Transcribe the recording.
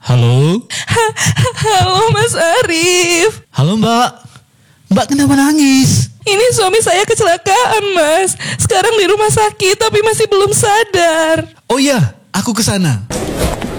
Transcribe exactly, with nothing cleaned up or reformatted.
Halo? Ha- Halo Mas Arif. Halo Mbak. Mbak kenapa nangis? Ini suami saya kecelakaan Mas. Sekarang di rumah sakit tapi masih belum sadar. Oh iya, aku kesana.